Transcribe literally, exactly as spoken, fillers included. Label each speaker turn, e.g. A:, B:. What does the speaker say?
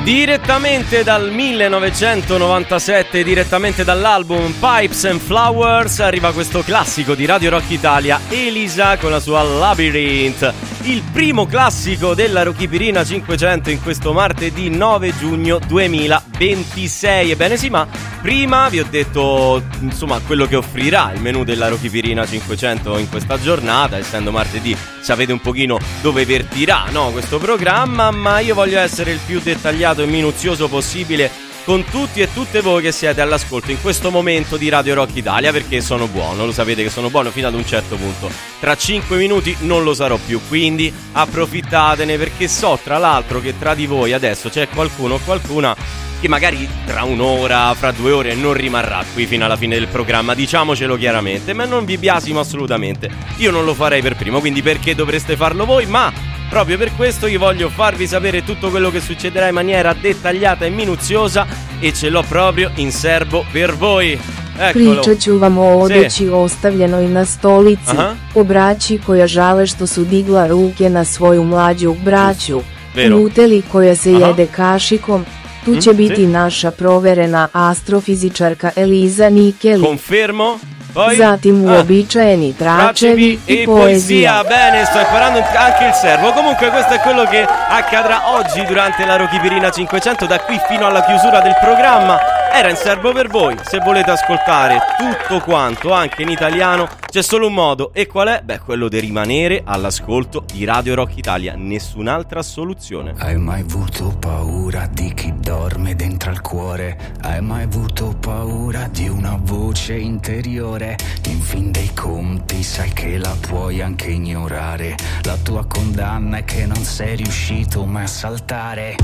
A: Direttamente dal millenovecentonovantasette, direttamente dall'album Pipes and Flowers, arriva questo classico di Radio Rock Italia, Elisa con la sua Labyrinth, il primo classico della Rocchipirina cinquecento in questo martedì nove giugno duemilaventisei. Ebbene sì, ma prima vi ho detto insomma quello che offrirà il menù della Rocchipirina cinquecento in questa giornata, essendo martedì sapete un pochino dove vertirà, no, questo programma, ma io voglio essere il più dettagliato e minuzioso possibile con tutti e tutte voi che siete all'ascolto in questo momento di Radio Rock Italia, perché sono buono, lo sapete che sono buono fino ad un certo punto. Tra cinque minuti non lo sarò più, quindi approfittatene, perché so tra l'altro che tra di voi adesso c'è qualcuno o qualcuna che magari tra un'ora, fra due ore non rimarrà qui fino alla fine del programma, diciamocelo chiaramente, ma non vi biasimo assolutamente, io non lo farei per primo, quindi perché dovreste farlo voi? Ma proprio per questo io voglio farvi sapere tutto quello che succederà in maniera dettagliata e minuziosa, e ce l'ho proprio in serbo per voi. Eccolo.
B: Pričat ću vam o odeći ostavljenoj na stolici,
A: Aha.
B: o braći koja žale što su digla ruke na svoju mlađu braću,
A: Vero.
B: Nuteli koja se
A: Aha.
B: jede kašikom. Tu
A: Mm,
B: će biti
A: sì.
B: naša proverena astrofizičarka Eliza Nikeli.
A: Confermo. Poi
B: Zatim
A: Ah.
B: uobičajeni tračevi
A: e
B: i
A: poesia.
B: poezija.
A: Bene, sto imparando anche il serbo. Comunque questo è quello che accadrà oggi durante la Rocchipirina cinquecento, da qui fino alla chiusura del programma. Era in serbo per voi. Se volete ascoltare tutto quanto anche in italiano c'è solo un modo, e qual è? Beh, quello di rimanere all'ascolto di Radio Rock Italia, nessun'altra soluzione.
C: Hai mai avuto paura di chi dorme dentro al cuore? Hai mai avuto paura di una voce interiore? In fin dei conti sai che la puoi anche ignorare. La tua condanna è che non sei riuscito mai a saltare.